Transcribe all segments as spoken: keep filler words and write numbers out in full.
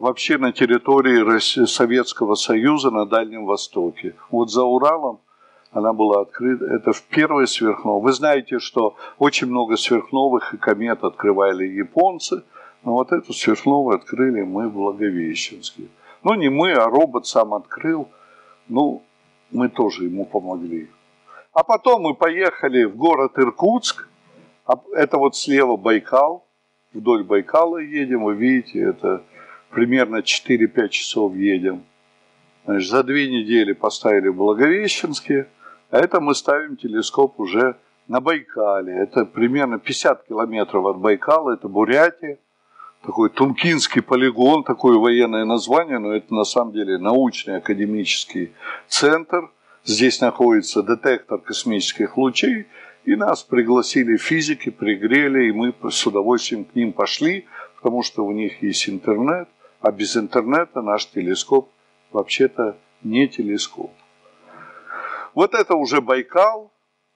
вообще на территории России, Советского Союза на Дальнем Востоке. Вот за Уралом она была открыта. Это в первой сверхновой. Вы знаете, что очень много сверхновых и комет открывали японцы, но вот эту сверхновую открыли мы в Благовещенске. Ну, не мы, а робот сам открыл. Ну, мы тоже ему помогли. А потом мы поехали в город Иркутск. Это вот слева Байкал. Вдоль Байкала едем. Вы видите, это примерно четыре-пять часов едем. Значит, за две недели поставили в Благовещенске. А это мы ставим телескоп уже на Байкале. Это примерно пятьдесят километров от Байкала. Это Бурятия. Такой Тункинский полигон, такое военное название, но это на самом деле научный академический центр. Здесь находится детектор космических лучей, и нас пригласили физики, пригрели, и мы с удовольствием к ним пошли, потому что у них есть интернет, а без интернета наш телескоп вообще-то не телескоп. Вот это уже Байкал,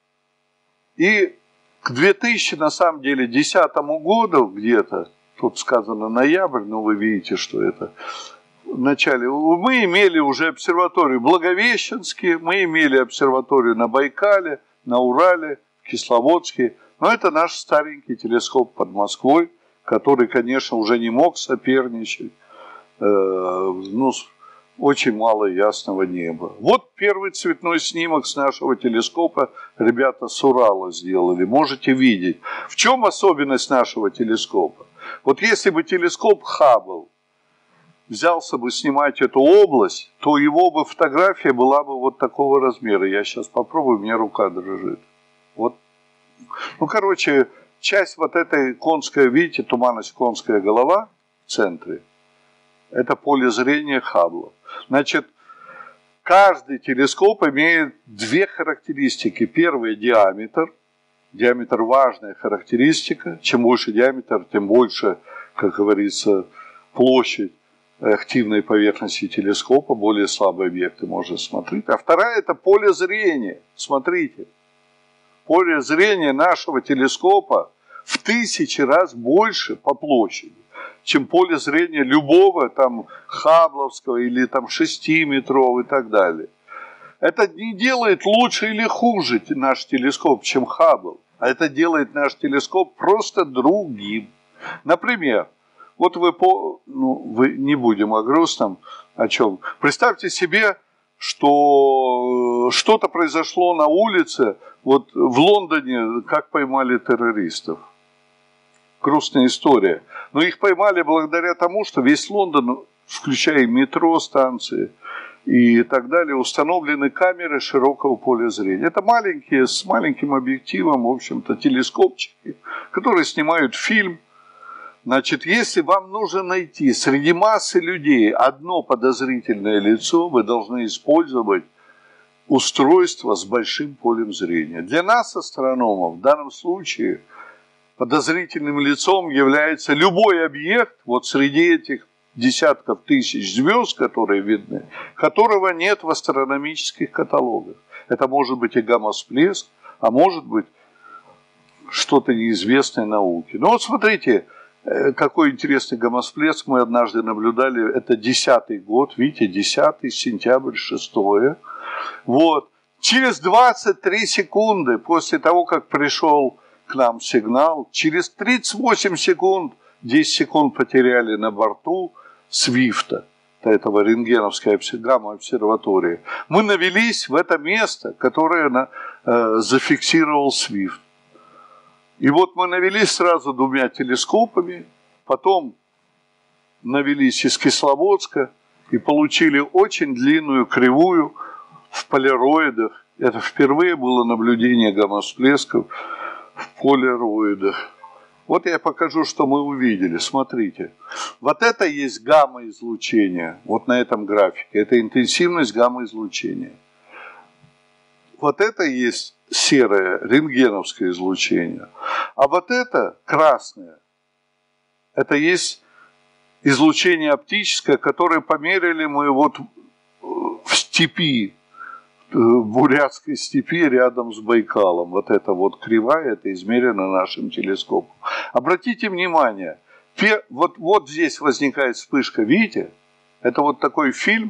и к две тысячи, на самом деле, десятому году где-то, тут сказано ноябрь, но вы видите, что это в начале. Мы имели уже обсерваторию в Благовещенске, мы имели обсерваторию на Байкале, на Урале, в Кисловодске. Но это наш старенький телескоп под Москвой, который, конечно, уже не мог соперничать. Ну, очень мало ясного неба. Вот первый цветной снимок с нашего телескопа ребята с Урала сделали. Можете видеть. В чем особенность нашего телескопа? Вот если бы телескоп Хаббл взялся бы снимать эту область, то его бы фотография была бы вот такого размера. Я сейчас попробую, у меня рука дрожит. Вот. Ну, короче, часть вот этой конская, видите, туманность конская голова в центре, это поле зрения Хаббла. Значит, каждый телескоп имеет две характеристики. Первый – диаметр. Диаметр – важная характеристика. Чем больше диаметр, тем больше, как говорится, площадь активной поверхности телескопа, более слабые объекты можно смотреть. А вторая – это поле зрения. Смотрите, поле зрения нашего телескопа в тысячи раз больше по площади, чем поле зрения любого там хаббловского или там шестиметрового и так далее. Это не делает лучше или хуже наш телескоп, чем Хаббл, а это делает наш телескоп просто другим. Например, вот вы, по, ну, вы не будем о грустном, о чем. Представьте себе, что что-то произошло на улице, вот в Лондоне, как поймали террористов. Грустная история. Но их поймали благодаря тому, что весь Лондон, включая метро, станции и так далее, установлены камеры широкого поля зрения. Это маленькие, с маленьким объективом, в общем-то, телескопчики, которые снимают фильм. Значит, если вам нужно найти среди массы людей одно подозрительное лицо, вы должны использовать устройство с большим полем зрения. Для нас, астрономов, в данном случае подозрительным лицом является любой объект, вот среди этих десятков тысяч звезд, которые видны, которого нет в астрономических каталогах. Это может быть и гамма-всплеск, а может быть что-то неизвестное науке. Ну вот смотрите, какой интересный гамма-всплеск мы однажды наблюдали. Это десятый год, видите, десятый, сентябрь, шестое. Вот. Через двадцать три секунды после того, как пришел к нам сигнал, через тридцать восемь секунд, десять секунд потеряли на борту Свифта, этого рентгеновской гамма-обсерватории. Мы навелись в это место, которое на, э, зафиксировал Свифт. И вот мы навелись сразу двумя телескопами, потом навелись из Кисловодска и получили очень длинную кривую в полароидах. Это впервые было наблюдение гамма-всплесков в полароидах. Вот я покажу, что мы увидели. Смотрите. Вот это есть гамма-излучение. Вот на этом графике. Это интенсивность гамма-излучения. Вот это есть серое рентгеновское излучение. А вот это красное. Это есть излучение оптическое, которое померили мы вот в степи. В Бурятской степи рядом с Байкалом. Вот эта вот кривая, это измерено нашим телескопом. Обратите внимание, Вот, вот здесь возникает вспышка, видите? Это вот такой фильм.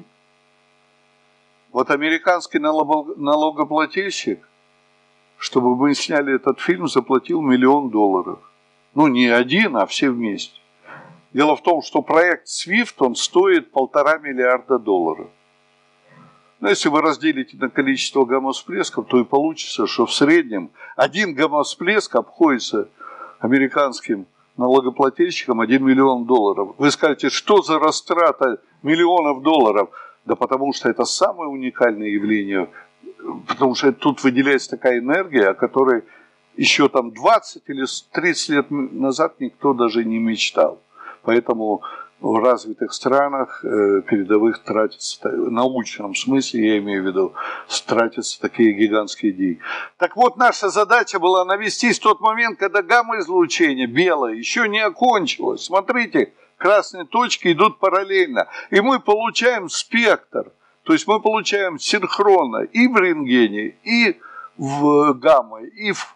Вот американский налогоплательщик, чтобы мы сняли этот фильм, заплатил миллион долларов. Ну, не один, а все вместе. Дело в том, что проект свифт, он стоит полтора миллиарда долларов. Но если вы разделите на количество гамма-всплесков, то и получится, что в среднем один гамма-всплеск обходится американским налогоплательщикам один миллион долларов. Вы скажете, что за растрата миллионов долларов? Да потому что это самое уникальное явление, потому что тут выделяется такая энергия, о которой еще там двадцать или тридцать лет назад никто даже не мечтал. Поэтому в развитых странах э, передовых тратятся, в научном смысле, я имею в виду, тратятся такие гигантские деньги. Так вот, наша задача была навестись в тот момент, когда гамма-излучение белое еще не окончилось. Смотрите, красные точки идут параллельно. И мы получаем спектр. То есть мы получаем синхронно и в рентгене, и в гамма, и в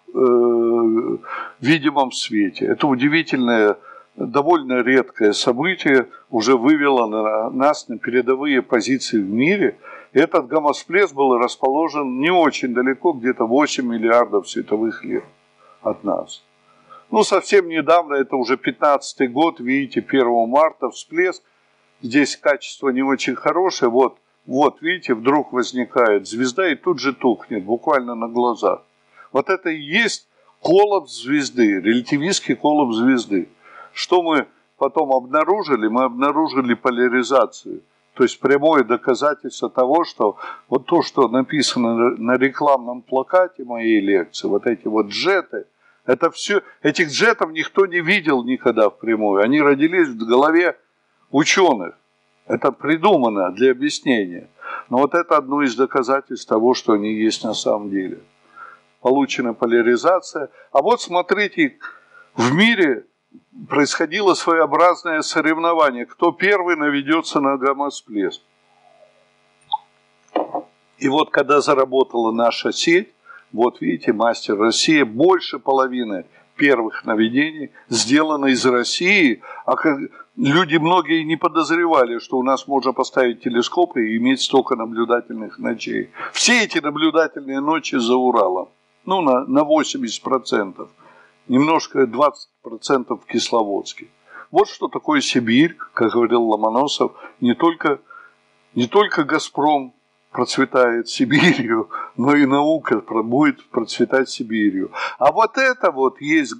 э, видимом свете. Это удивительное, довольно редкое событие, уже вывело на, нас на передовые позиции в мире. Этот гамма-всплеск был расположен не очень далеко, где-то восемь миллиардов световых лет от нас. Ну, совсем недавно, это уже пятнадцатый год, видите, первого марта всплеск. Здесь качество не очень хорошее. Вот, вот, видите, вдруг возникает звезда и тут же тухнет, буквально на глазах. Вот это и есть коллапс звезды, релятивистский коллапс звезды. Что мы потом обнаружили? Мы обнаружили поляризацию. То есть прямое доказательство того, что вот то, что написано на рекламном плакате моей лекции, вот эти вот джеты, это все, этих джетов никто не видел никогда впрямую. Они родились в голове ученых. Это придумано для объяснения. Но вот это одно из доказательств того, что они есть на самом деле. Получена поляризация. А вот смотрите, в мире происходило своеобразное соревнование. Кто первый наведется на гамма-всплеск. И вот когда заработала наша сеть, вот видите, Мастер Россия, больше половины первых наведений сделано из России, а люди многие не подозревали, что у нас можно поставить телескопы и иметь столько наблюдательных ночей. Все эти наблюдательные ночи за Уралом, ну на, на восемьдесят процентов, немножко двадцать процентов в Кисловодске. Вот что такое Сибирь, как говорил Ломоносов, не только, не только «Газпром» процветает Сибирью, но и наука будет процветать Сибирью. А вот это вот есть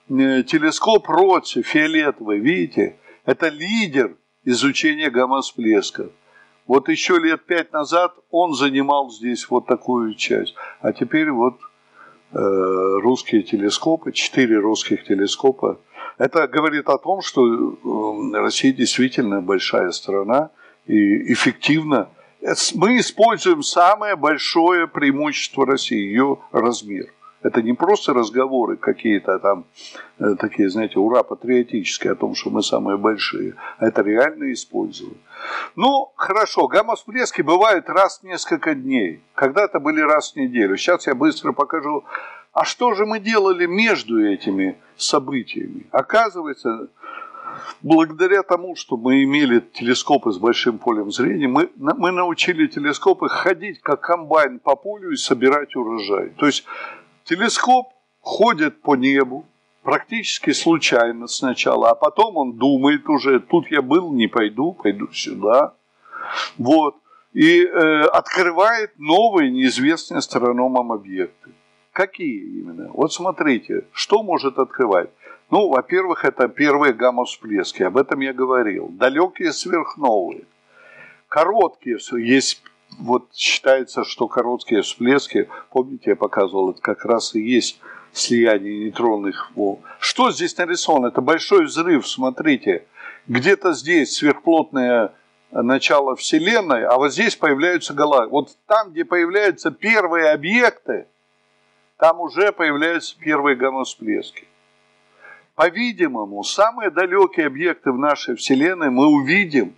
телескоп Ротси, фиолетовый, видите? Это лидер изучения гамма-всплесков. Вот еще лет пять назад он занимал здесь вот такую часть. А теперь вот э, русские телескопы, четыре русских телескопа. Это говорит о том, что Россия действительно большая страна и эффективно. Мы используем самое большое преимущество России, ее размер. Это не просто разговоры какие-то там, такие, знаете, ура, патриотические, о том, что мы самые большие. А это реально используем. Ну, хорошо, гамма-всплески бывают раз в несколько дней. Когда-то были раз в неделю. Сейчас я быстро покажу. А что же мы делали между этими событиями? Оказывается, благодаря тому, что мы имели телескопы с большим полем зрения, мы, мы научили телескопы ходить как комбайн по полю и собирать урожай. То есть телескоп ходит по небу практически случайно сначала, а потом он думает уже, тут я был, не пойду, пойду сюда. Вот. И э, открывает новые, неизвестные астрономам объекты. Какие именно? Вот смотрите, что может открывать? Ну, во-первых, это первые гамма-всплески, об этом я говорил. Далекие сверхновые. Короткие, есть, вот считается, что короткие всплески, помните, я показывал, это как раз и есть слияние нейтронных волн. Что здесь нарисовано? Это большой взрыв, смотрите. Где-то здесь сверхплотное начало Вселенной, а вот здесь появляются галактики. Вот там, где появляются первые объекты, там уже появляются первые гамма-всплески. По-видимому, самые далекие объекты в нашей Вселенной мы увидим,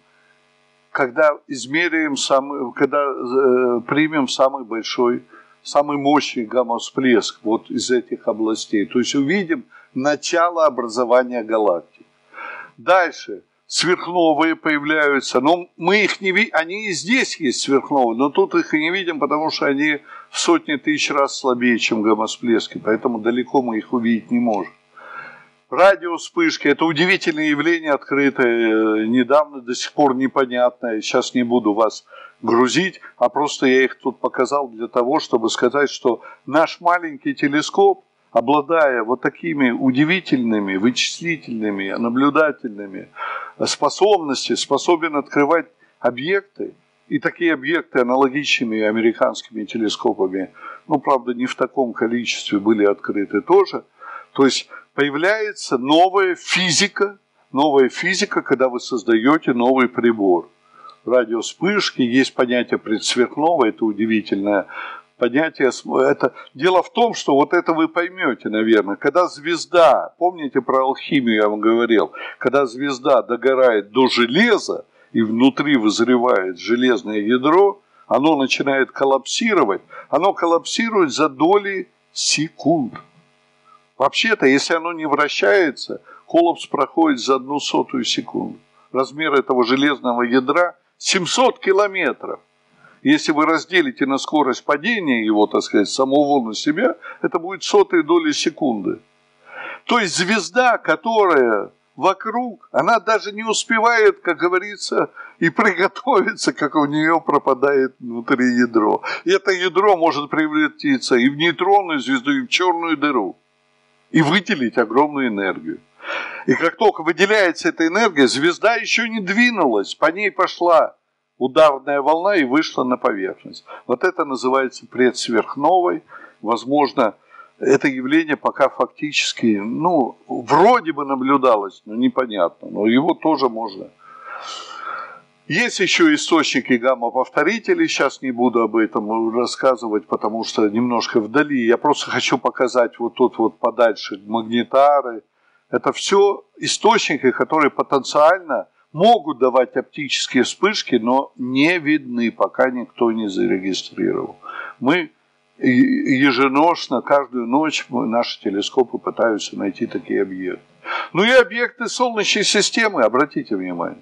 когда измеряем, самый, когда э, примем самый большой, самый мощный гамма-всплеск вот из этих областей. То есть увидим начало образования галактик. Дальше. Сверхновые появляются, но мы их не видим, они и здесь есть сверхновые, но тут их и не видим, потому что они в сотни тысяч раз слабее, чем гамма-всплески, поэтому далеко мы их увидеть не можем. Радиовспышки – это удивительное явление, открытое недавно, до сих пор непонятное, сейчас не буду вас грузить, а просто я их тут показал для того, чтобы сказать, что наш маленький телескоп, обладая вот такими удивительными, вычислительными, наблюдательными способностями, способен открывать объекты, и такие объекты аналогичными американскими телескопами, ну, правда, не в таком количестве были открыты тоже. То есть появляется новая физика, новая физика, когда вы создаете новый прибор. Радиовспышки, есть понятие предсверхновой, это удивительное понятие. Это, дело в том, что вот это вы поймете, наверное, когда звезда, помните про алхимию я вам говорил, когда звезда догорает до железа и внутри вызревает железное ядро, оно начинает коллапсировать, оно коллапсирует за доли секунд. Вообще-то, если оно не вращается, коллапс проходит за одну сотую секунду. Размер этого железного ядра семьсот километров. Если вы разделите на скорость падения его, так сказать, саму волну себя, это будет сотые доли секунды. То есть звезда, которая вокруг, она даже не успевает, как говорится, и приготовиться, как у нее пропадает внутри ядро. И это ядро может превратиться и в нейтронную звезду, и в черную дыру. И выделить огромную энергию. И как только выделяется эта энергия, звезда еще не двинулась, по ней пошла ударная волна и вышла на поверхность. Вот это называется предсверхновой. Возможно, это явление пока фактически, ну, вроде бы наблюдалось, но непонятно. Но его тоже можно. Есть еще источники гамма-повторителей, сейчас не буду об этом рассказывать, потому что немножко вдали. Я просто хочу показать вот тут вот подальше магнитары. Это все источники, которые потенциально могут давать оптические вспышки, но не видны, пока никто не зарегистрировал. Мы еженочно, каждую ночь наши телескопы пытаются найти такие объекты. Ну и объекты Солнечной системы, обратите внимание.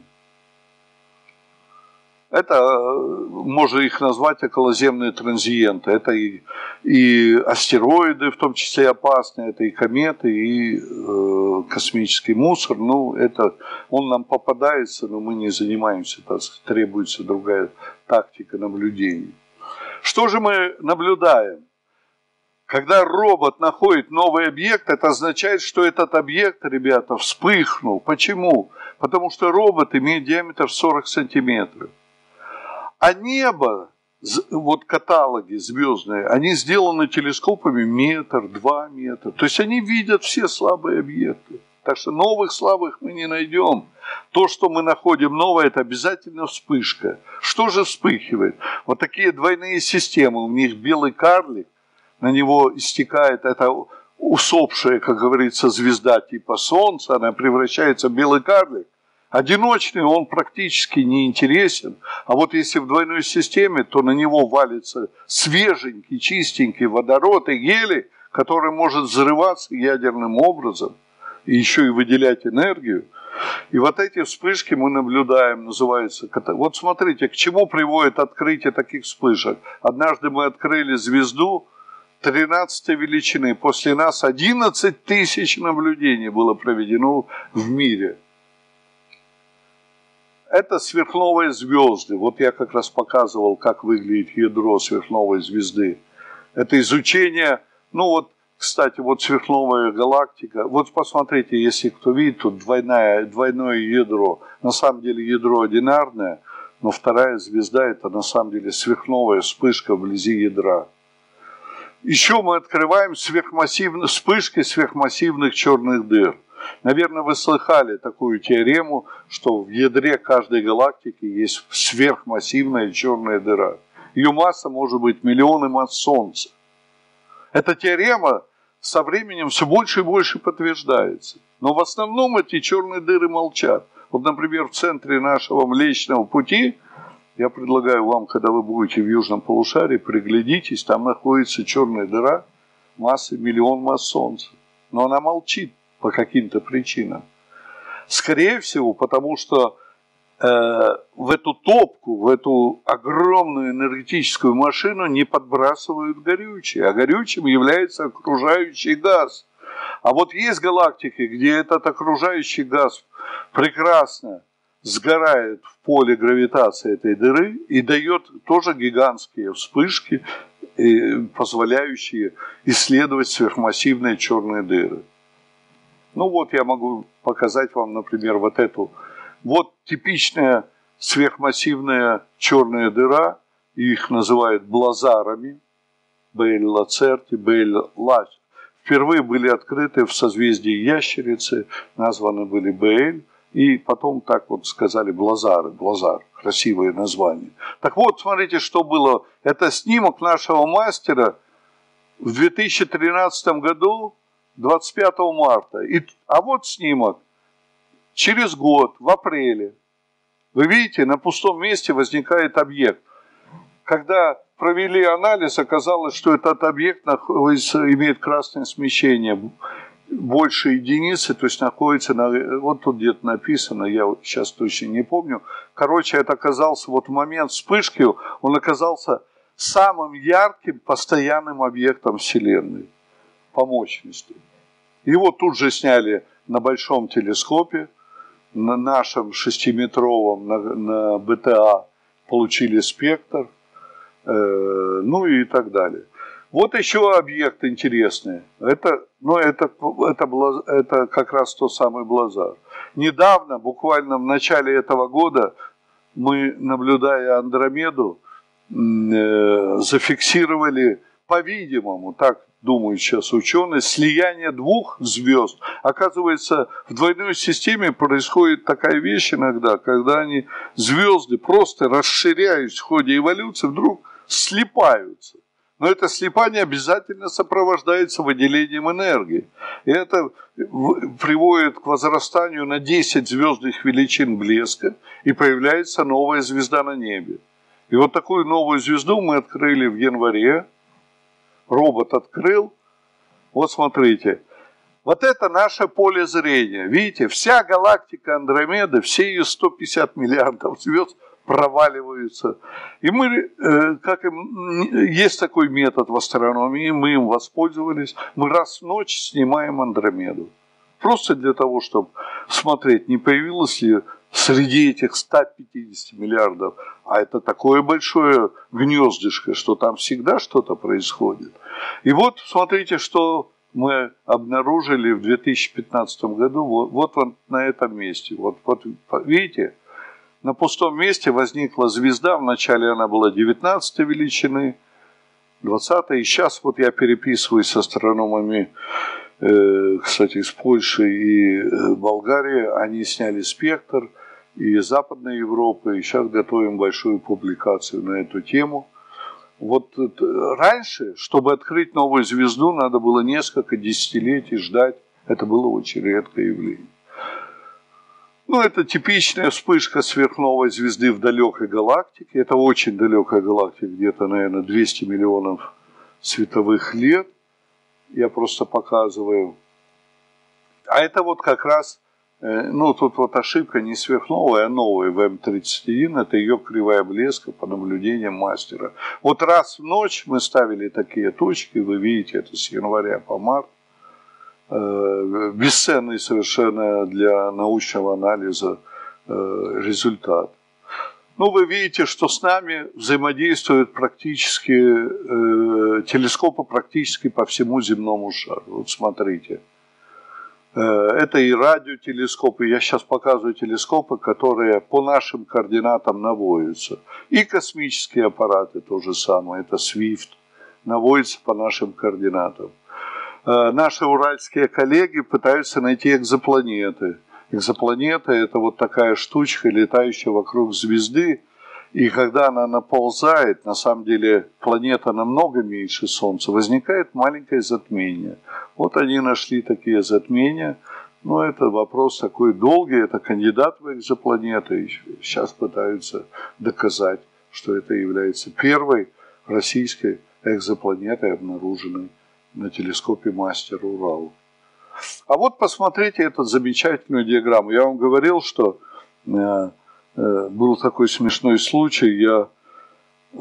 Это, можно их назвать околоземные транзиенты. Это и, и астероиды, в том числе опасные, это и кометы, и э, космический мусор. Ну, это, он нам попадается, но мы не занимаемся, так сказать, требуется другая тактика наблюдения. Что же мы наблюдаем? Когда робот находит новый объект, это означает, что этот объект, ребята, вспыхнул. Почему? Потому что робот имеет диаметр сорок сантиметров. А небо, вот каталоги звездные, они сделаны телескопами метр, два метра. То есть они видят все слабые объекты. Так что новых слабых мы не найдем. То, что мы находим новое, это обязательно вспышка. Что же вспыхивает? Вот такие двойные системы. У них белый карлик, на него истекает эта усопшая, как говорится, звезда типа Солнца, она превращается в белый карлик. Одиночный он практически не интересен, а вот если в двойной системе, то на него валится свеженький, чистенький водород и гелий, который может взрываться ядерным образом и еще и выделять энергию. И вот эти вспышки мы наблюдаем, называются... Вот смотрите, к чему приводит открытие таких вспышек. Однажды мы открыли звезду тринадцатой величины, после нас одиннадцать тысяч наблюдений было проведено в мире. Это сверхновые звезды. Вот я как раз показывал, как выглядит ядро сверхновой звезды. Это изучение, ну вот, кстати, вот сверхновая галактика. Вот посмотрите, если кто видит, тут двойное, двойное ядро. На самом деле ядро одинарное, но вторая звезда это на самом деле сверхновая вспышка вблизи ядра. Еще мы открываем сверхмассивные вспышки сверхмассивных черных дыр. Наверное, вы слыхали такую теорему, что в ядре каждой галактики есть сверхмассивная черная дыра. Ее масса может быть миллионы масс Солнца. Эта теорема со временем все больше и больше подтверждается. Но в основном эти черные дыры молчат. Вот, например, в центре нашего Млечного Пути, я предлагаю вам, когда вы будете в Южном полушарии, приглядитесь, там находится черная дыра массой миллион масс Солнца. Но она молчит по каким-то причинам. Скорее всего, потому что э, в эту топку, в эту огромную энергетическую машину не подбрасывают горючее, а горючим является окружающий газ. А вот есть галактики, где этот окружающий газ прекрасно сгорает в поле гравитации этой дыры и дает тоже гигантские вспышки, позволяющие исследовать сверхмассивные черные дыры. Ну вот я могу показать вам, например, вот эту. Вот типичная сверхмассивная черная дыра, их называют блазарами, Б-Л-Лацерти, Б-Л-Лач. Впервые были открыты в созвездии Ящерицы, названы были Б-Л, и потом так вот сказали Блазары, Блазар, красивое название. Так вот, смотрите, что было. Это снимок нашего мастера в две тысячи тринадцатом году, двадцать пятого марта. И, а вот снимок через год, в апреле. Вы видите, на пустом месте возникает объект. Когда провели анализ, оказалось, что этот объект находится, имеет красное смещение больше единицы, то есть находится, на, вот тут где-то написано, я вот сейчас точно не помню. Короче, это оказался, вот в момент вспышки, он оказался самым ярким постоянным объектом Вселенной по мощности. Его тут же сняли на большом телескопе, на нашем шестиметровом, на, на БТА, получили спектр, э, ну и так далее. Вот еще объект интересный. Это, ну, это, это, это как раз тот самый Блазар. Недавно, буквально в начале этого года, мы, наблюдая Андромеду, э, зафиксировали, по-видимому, так думают сейчас ученые, слияние двух звезд. Оказывается, в двойной системе происходит такая вещь иногда, когда они, звезды, просто расширяясь в ходе эволюции, вдруг слипаются. Но это слипание обязательно сопровождается выделением энергии. И это приводит к возрастанию на десять звездных величин блеска, и появляется новая звезда на небе. И вот такую новую звезду мы открыли в январе. Робот открыл. Вот смотрите. Вот это наше поле зрения. Видите, вся галактика Андромеды, все ее сто пятьдесят миллиардов звезд проваливаются. И мы, как им, есть такой метод в астрономии, мы им воспользовались. Мы раз в ночь снимаем Андромеду. Просто для того, чтобы смотреть, не появилось ли среди этих ста пятидесяти миллиардов, а это такое большое гнездышко, что там всегда что-то происходит. И вот смотрите, что мы обнаружили в две тысячи пятнадцатом году, вот, вот, вот на этом месте. Вот, вот видите, на пустом месте возникла звезда, вначале она была девятнадцатой величины, двадцатой, и сейчас вот я переписываюсь с астрономами, э, кстати, из Польши и Болгарии, они сняли спектр из Западной Европы, и сейчас готовим большую публикацию на эту тему. Вот раньше, чтобы открыть новую звезду, надо было несколько десятилетий ждать, это было очень редкое явление. Ну, это типичная вспышка сверхновой звезды в далекой галактике. Это очень далекая галактика, где-то, наверное, двести миллионов световых лет. Я просто показываю. А это вот как раз, ну, тут вот ошибка не сверхновая, а новая в эм тридцать один. Это ее кривая блеска по наблюдениям мастера. Вот раз в ночь мы ставили такие точки, вы видите, это с января по март. Бесценный совершенно для научного анализа результат. Ну, вы видите, что с нами взаимодействуют практически э, телескопы практически по всему земному шару. Вот смотрите. Э, это и радиотелескопы. Я сейчас показываю телескопы, которые по нашим координатам наводятся. И космические аппараты то же самое. Это Свифт. Наводится по нашим координатам. Наши уральские коллеги пытаются найти экзопланеты. Экзопланета – это вот такая штучка, летающая вокруг звезды. И когда она наползает, на самом деле планета намного меньше Солнца, возникает маленькое затмение. Вот они нашли такие затмения. Но это вопрос такой долгий, это кандидат в экзопланеты. И сейчас пытаются доказать, что это является первой российской экзопланетой, обнаруженной на телескопе Мастер Урал. А вот посмотрите эту замечательную диаграмму. Я вам говорил, что э, э, был такой смешной случай. Я, э,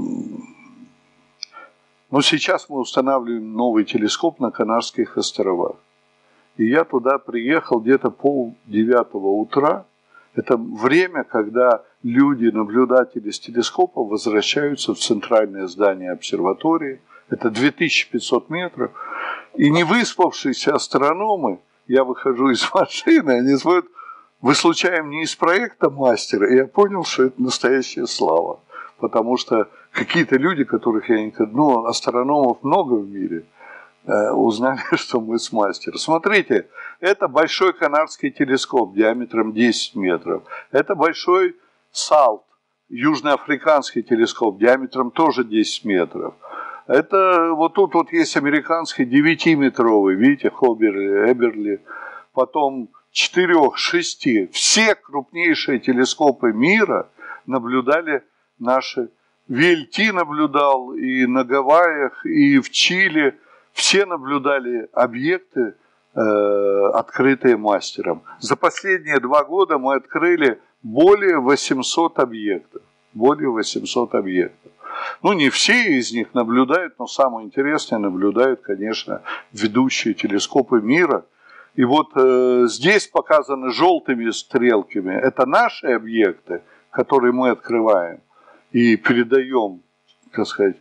но сейчас мы устанавливаем новый телескоп на Канарских островах. И я туда приехал где-то пол девятого утра. Это время, когда люди, наблюдатели с телескопа, возвращаются в центральное здание обсерватории. Это две тысячи пятьсот метров. И не выспавшиеся астрономы, я выхожу из машины, они смотрят, вы случайно не из проекта мастера? И я понял, что это настоящая слава. Потому что какие-то люди, которых я никогда... Ну, астрономов много в мире, узнали, что мы с мастером. Смотрите, это большой канарский телескоп диаметром десять метров. Это большой САЛТ, южноафриканский телескоп диаметром тоже десять метров. Это вот тут вот есть американский девятиметровый, видите, Хоберли, Эберли, потом четырех, шести. Все крупнейшие телескопы мира наблюдали наши. ви эл ти наблюдал и на Гавайях, и в Чили. Все наблюдали объекты, э, открытые мастером. За последние два года мы открыли более восьмисот объектов. Более восьмисот объектов. Ну, не все из них наблюдают, но самое интересное наблюдают, конечно, ведущие телескопы мира. И вот э, здесь показаны желтыми стрелками. Это наши объекты, которые мы открываем и передаем, так сказать,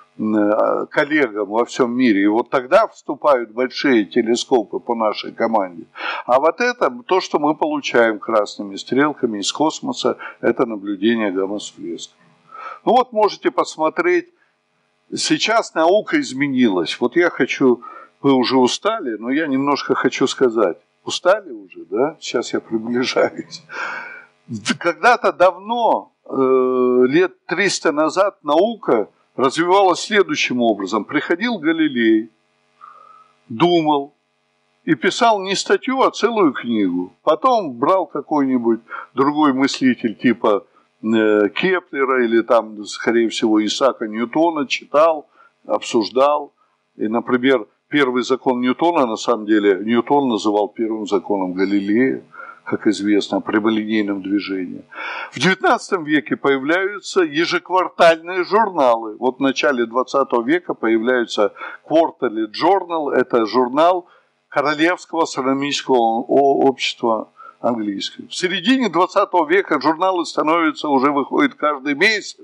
коллегам во всем мире. И вот тогда вступают большие телескопы по нашей команде. А вот это, то, что мы получаем красными стрелками из космоса, это наблюдение гамма-всплесков. Ну вот можете посмотреть, сейчас наука изменилась. Вот я хочу, вы уже устали, но я немножко хочу сказать. Устали уже, да? Сейчас я приближаюсь. Когда-то давно, лет триста назад, наука развивалась следующим образом. Приходил Галилей, думал и писал не статью, а целую книгу. Потом брал какой-нибудь другой мыслитель типа Кеплера или там, скорее всего, Исаака Ньютона, читал, обсуждал. И, например, первый закон Ньютона, на самом деле, Ньютон называл первым законом Галилея, как известно, о прямолинейном движении. В девятнадцатом веке появляются ежеквартальные журналы. Вот в начале двадцатого века появляется Quarterly Journal, это журнал Королевского астрономического общества английского. В середине двадцатого века журналы становятся, уже выходят каждый месяц.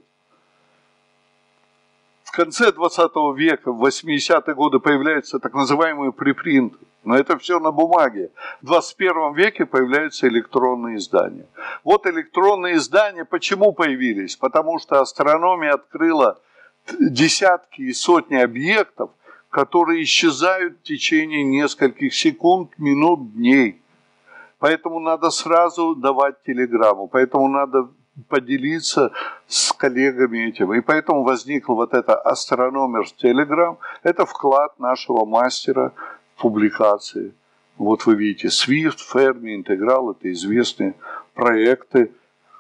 В конце двадцатого века, в восьмидесятые годы, появляются так называемые препринты. Но это все на бумаге. В двадцать первом веке появляются электронные издания. Вот электронные издания почему появились? Потому что астрономия открыла десятки и сотни объектов, которые исчезают в течение нескольких секунд, минут, дней. Поэтому надо сразу давать телеграмму. Поэтому надо поделиться с коллегами этим. И поэтому возникла вот эта Astronomers Telegram. Это вклад нашего мастера в публикации. Вот вы видите, Свифт, Ферми, Интеграл, это известные проекты,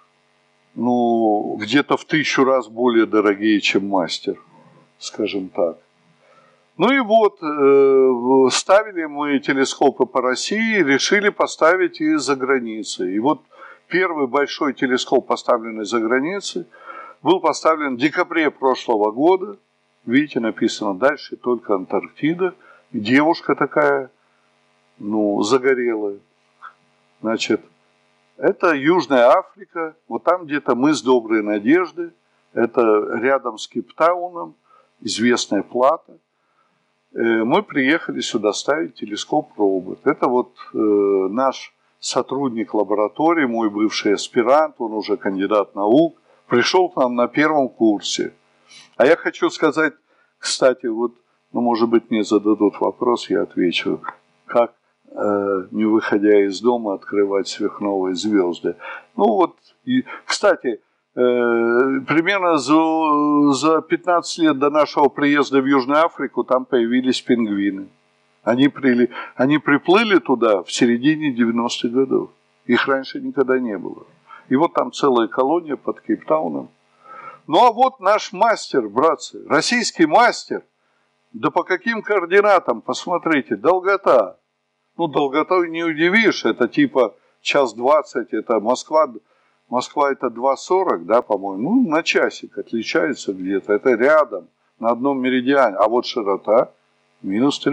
ну, где-то в тысячу раз более дорогие, чем мастер, скажем так. Ну и вот, э, ставили мы телескопы по России, решили поставить и за границей. И вот первый большой телескоп, поставленный за границей, был поставлен в декабре прошлого года. Видите, написано дальше только Антарктида. Девушка такая, ну, загорелая. Значит, это Южная Африка. Вот там где-то мыс Доброй Надежды. Это рядом с Кейптауном, известная Плата. Мы приехали сюда ставить телескоп-робот. Это вот э, наш сотрудник лаборатории, мой бывший аспирант, он уже кандидат наук, пришел к нам на первом курсе. А я хочу сказать, кстати, вот, ну, может быть, мне зададут вопрос, я отвечу, как, э, не выходя из дома, открывать сверхновые звезды. Ну вот, и, кстати, э, примерно за, за пятнадцать лет до нашего приезда в Южную Африку там появились пингвины. Они, прили, они приплыли туда в середине девяностых годов. Их раньше никогда не было. И вот там целая колония под Кейптауном. Ну а вот наш мастер, братцы, российский мастер. Да по каким координатам, посмотрите, долгота Ну, долготой не удивишь, это типа час двадцать, это Москва, Москва это два сорок, да, по-моему, ну, на часик отличается где-то, это рядом, на одном меридиане, а вот широта минус три.